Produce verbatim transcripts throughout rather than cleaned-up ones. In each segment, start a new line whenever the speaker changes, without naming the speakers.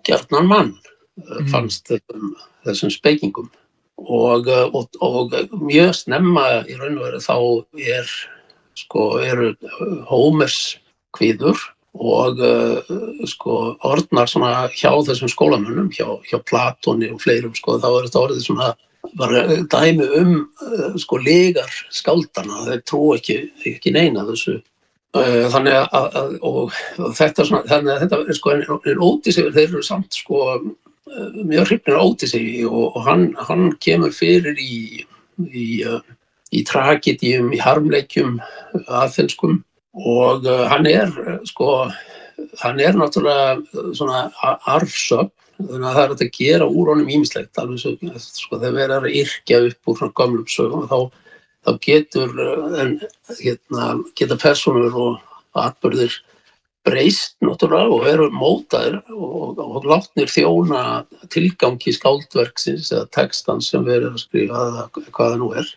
ógjarnan mann,
Mm.
fannst þessum, þessum spekingum. Og, og, og mjög snemma í raun og veru þá er, sko, eru Hómers kviður og uh, sko, orðnar svona hjá þessum skólamönnum, hjá, hjá Platóni og fleirum, sko, þá er þetta orðið svona bara dæmi um uh, sko, legar skáldana, þeir trú ekki, ekki neina þessu. Uh, þannig að, að og, og þetta svona, þannig að þetta er sko en, en Ódysseifur, þeir eru samt sko uh, mjög hrifnir af Ódysseigi og, og hann, hann kemur fyrir í, í, uh, í tragedíum, í harmleikjum aþenskum og uh, hann er sko, hann er náttúrulega svona arfsöfn, þannig að það er hægt að gera úr honum ýmislegt, alveg svo, sko, þegar verið að yrkja upp úr svona gömlum sögum, þá þá getur, en, hérna, geta persónur og atburðir breyst náttúrulega og eru mótaðir og, og látnir þjóna tilgangi skáldverksins eða textans sem verið að skrifa eða hvað það nú er.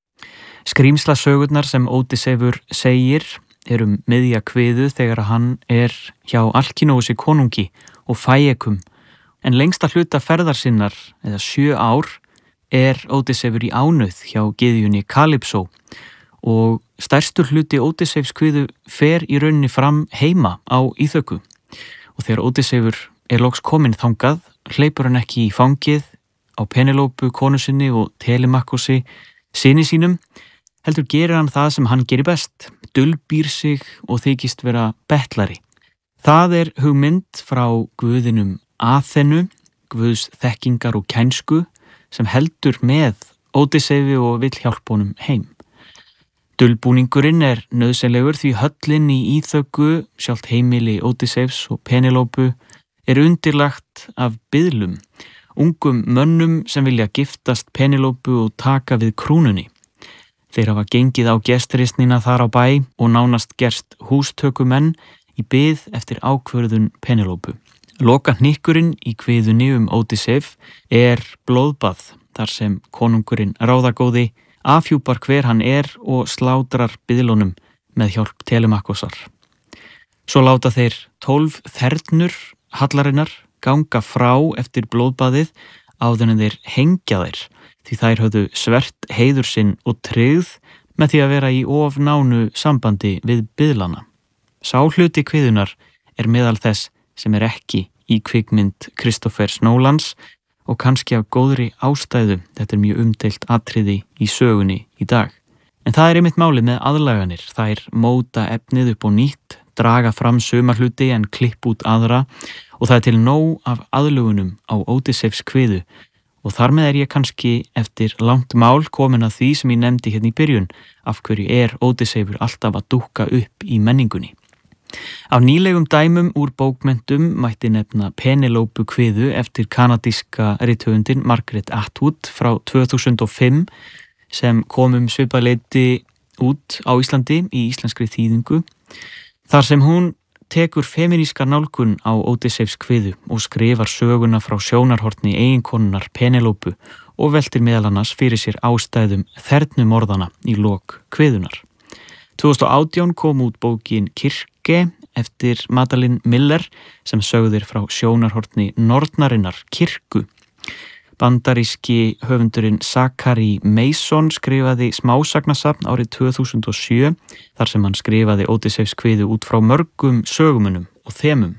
Skrýmslasögurnar sem Ódysseifur segir eru miðja kviðu þegar hann er hjá Alkínóusi konungi og Fæekum, en lengsta hluta ferðar sinnar, eða sjö ár, er Ódysseifur í ánauð hjá gyðjunni Kalypsó og stærstur hluti Ódysseifs kviðu fer í rauninni fram heima á Íþöku og þegar Ódysseifur er loks kominn þangað hleypur hann ekki í fangið á Penelópu konu sinni og Telemakkosi syni sínum, heldur gerir hann það sem hann gerir best, dulbýr sig og þykist vera bettlari. Það er hugmynd frá guðinum Aþenu, guðs þekkingar og kænsku, sem heldur með Ódysseifi og vill hjálpa honum heim. Dulbúningurinn er nauðsynlegur því höllin í Íþöku, sjálft heimili Ódysseifs og Penelópu, er undirlagt af biðlum, ungum mönnum sem vilja giftast Penelópu og taka við krúnunni. Þeir hafa gengið á gesturistnina þar á bæ og nánast gerst hústökumenn í bið eftir ákvörðun Penelópu. Loka hnykkurinn í kviðunni um Ódysseif er blóðbað þar sem konungurinn ráðagóði afhjúpar hver hann er og slátrar biðlunum með hjálp Telemakkosar. Svo láta þeir tólf þernur hallarinnar ganga frá eftir blóðbaðið áður en þeir hengja þeir því þær höfðu svert heiður sinn og tryggð með því að vera í of nánu sambandi við biðlana. Sá hluti kviðunar er meðal þess sem er ekki í kvikmynd Christophers Nolans og kannski af góðri ástæðu, þetta er mjög umdeilt atriði í sögunni í dag. En það er einmitt málið með aðlaganir, þær móta efnið upp á nýtt, draga fram suma hluti en klipp út aðra og það er til nóg af aðlugunum á Ódysseifs kviðu og þar með er ég kannski eftir langt mál komin að því sem ég nefndi hérna í byrjun, af hverju er Ódysseifur alltaf að dúkka upp í menningunni. Á nýlegum dæmum úr bókmenntum mætti nefna Penelópu kviðu eftir kanadíska rithöfundinn Margaret Atwood frá tvö þúsund og fimm sem kom um svipað leyti út á Íslandi í íslenskri þýðingu, þar sem hún tekur femíníska nálgun á Ódysseifs kviðu og skrifar söguna frá sjónarhorni eiginkonunnar Penelópu og veltir meðal annars fyrir sér ástæðum þernumorðana í lok kviðunar. tvö þúsund og átján kom út bókin Kirke eftir Madeleine Miller sem sögðir frá sjónarhorni nornarinnar Kirkju. Bandaríski höfundurinn Zachary Mason skrifaði smásagnasafn árið tvö þúsund og sjö þar sem hann skrifaði Ódysseifs kviðu út frá mörgum sögumunum og þemum.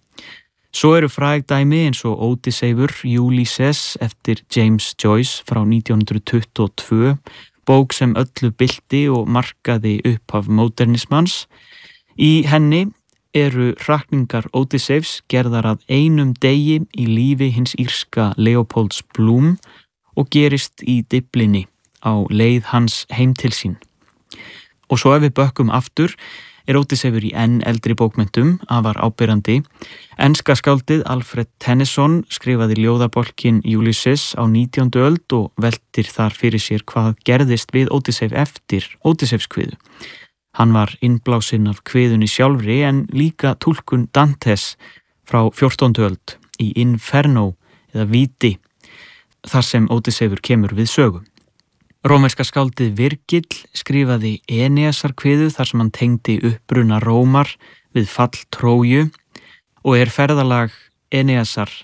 Svo eru fræg dæmi eins og Ódysseifur Ulysses eftir James Joyce frá nítján hundruð tuttugu og tvö, bók sem öllu bylti og markaði upphaf módernismans. Í henni eru hrakningar Ódysseifs gerðar að einum degi í lífi hins írska Leopolds Bloom og gerist í Dyflinni á leið hans heim til sín. Og svo ef við bökkum aftur er Ódysseifur í enn eldri bókmenntum afar áberandi. Enska skáldið Alfred Tennyson skrifaði ljóðabálkinn Ulysses á nítjándu öld og veltir þar fyrir sér hvað gerðist við Ódysseif eftir Ódysseifs kviðu. Hann var innblásinn af kviðunni sjálfri en líka túlkun Dantes frá fjórtándu öld í Inferno eða Víti, þar sem Ódysseifur kemur við sögu. Rómverska skáldið Virgil skrifaði Eneasar kviðu þar sem hann tengdi uppruna Rómar við fall Tróju og er ferðalag Eneasar